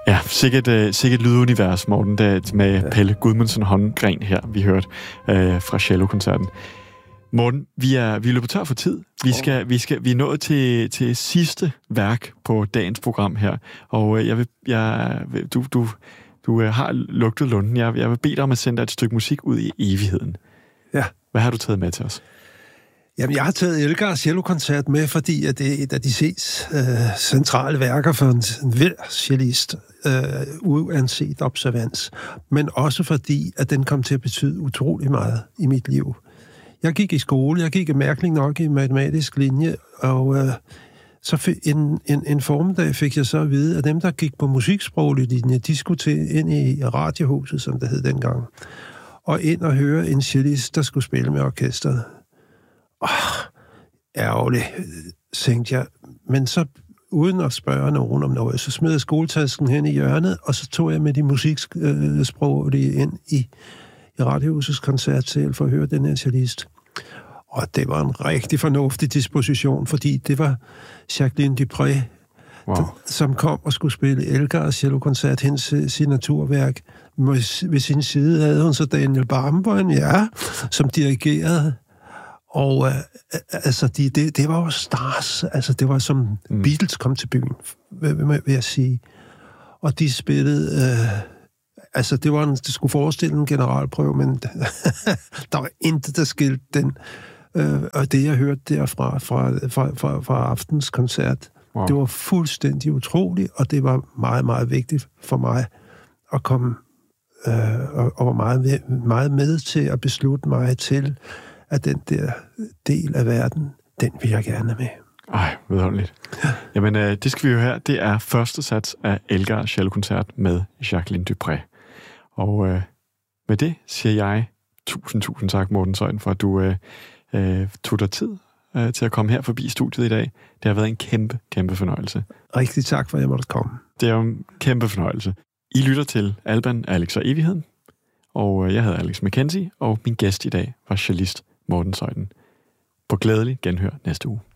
Ja, sikkert lydunivers, Morten, med Pelle Gudmundsen Holmgren her, vi hørte fra cellokoncerten. Morten, vi er løbet tør for tid. Vi er nået til sidste værk på dagens program her, og du har lugtet lunden. Jeg vil bede dig om at sende dig et stykke musik ud i evigheden. Ja. Hvad har du taget med til os? Jamen, jeg har taget Elgars cellokoncert med, fordi at det er et af de centrale værker for enhver cellist, uanset observans, men også fordi, at den kom til at betyde utrolig meget i mit liv. Jeg gik i skole, jeg gik mærkeligt nok i matematisk linje, og så en formiddag fik jeg så at vide, at dem, der gik på musiksproglig linje, de skulle til ind i radiohuset, som det hed dengang, og ind og høre en cellist, der skulle spille med orkestret. Ærgerligt, tænkte jeg. Men så, uden at spørge nogen om noget, så smed jeg skoletasken hen i hjørnet, og så tog jeg med de musiksproglige ind i Radiohusets koncertsal for at høre den her cellist. Og det var en rigtig fornuftig disposition, fordi det var Jacqueline Dupré, som kom og skulle spille Elgars cellokoncert, hendes signaturværk. Ved sin side havde hun så Daniel Barenboim, som dirigerede. Og altså, det var jo stars. Altså, det var som Beatles kom til byen, vil jeg sige. Og de spillede... altså, det skulle forestille en generalprøve, men der var intet, der skilte den. Og det, jeg hørte derfra fra aftens koncert, det var fuldstændig utroligt, og det var meget, meget vigtigt for mig at komme og var meget med til at beslutte mig til, at den der del af verden, den vil jeg gerne med. Ej, vidunderligt. Jamen, det skal vi jo her. Det er første sats af Elgars cellokoncert med Jacqueline Dupré. Og med det siger jeg tusind tak, Morten Zeuthen, for at du tog dig tid til at komme her forbi studiet i dag. Det har været en kæmpe fornøjelse. Rigtig tak for, at jeg måtte komme. Det er jo en kæmpe fornøjelse. I lytter til Alban, Alex og Evigheden, og jeg hedder Alex McKenzie, og min gæst i dag var cellist Morten Zeuthen. På glædelig genhør næste uge.